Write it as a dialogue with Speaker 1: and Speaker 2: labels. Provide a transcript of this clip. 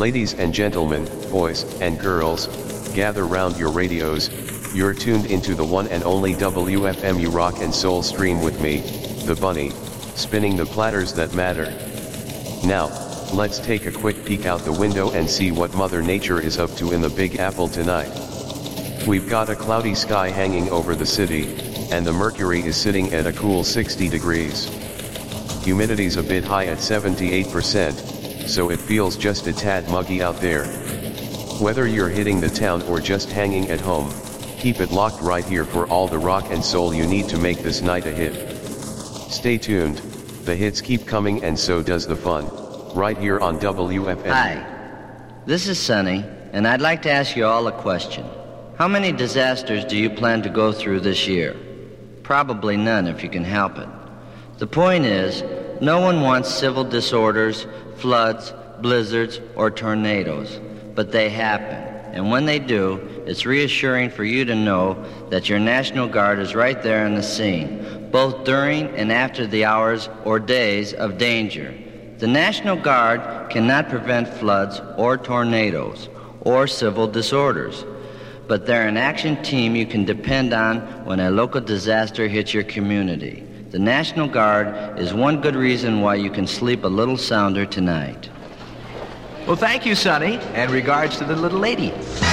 Speaker 1: Ladies and gentlemen, boys and girls, gather round your radios. You're tuned into the one and only WFMU Rock and Soul stream with me, the Bunny, spinning the platters that matter. Now, let's take a quick peek out the window and see what Mother Nature is up to in the Big Apple tonight. We've got a cloudy sky hanging over the city, and the mercury is sitting at a cool 60 degrees. Humidity's a bit high at 78%, so it feels just a tad muggy out there. Whether you're hitting the town or just hanging at home, keep it locked right here for all the rock and soul you need to make this night a hit. Stay tuned, the hits keep coming and so does the fun, right here on WFM.
Speaker 2: Hi, this is Sonny, and I'd like to ask you all a question. How many disasters do you plan to go through this year? Probably none if you can help it. The point is, no one wants civil disorders, floods, blizzards, or tornadoes, but they happen. And when they do, it's reassuring for you to know that your National Guard is right there on the scene, both during and after the hours or days of danger. The National Guard cannot prevent floods or tornadoes or civil disorders, but they're an action team you can depend on when a local disaster hits your community. The National Guard is one good reason why you can sleep a little sounder tonight.
Speaker 3: Well, thank you, Sonny, and regards to the little lady.